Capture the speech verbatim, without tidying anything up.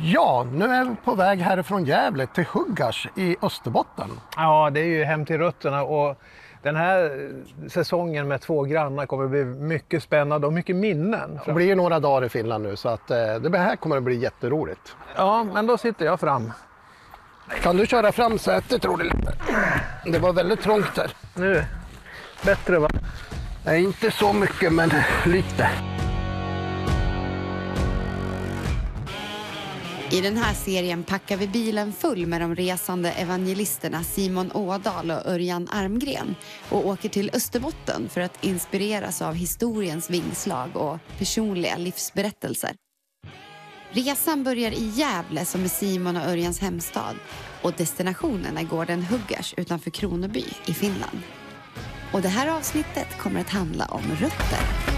Ja, nu är vi på väg härifrån Gävle till Huggars i Österbotten. Ja, det är ju hem till rötterna och den här säsongen med två grannar kommer att bli mycket spännande och mycket minnen. Det blir ju några dagar i Finland nu så att det här kommer att bli jätteroligt. Ja, men då sitter jag fram. Kan du köra fram sätet, tror du lite? Det var väldigt trångt där. Nu, bättre va? Nej, inte så mycket men lite. I den här serien packar vi bilen full med de resande evangelisterna Simon Ådahl och Örjan Armgren och åker till Österbotten för att inspireras av historiens vingslag och personliga livsberättelser. Resan börjar i Gävle som är Simon och Örjans hemstad och destinationen är gården Huggars utanför Kronoby i Finland. Och det här avsnittet kommer att handla om rötter.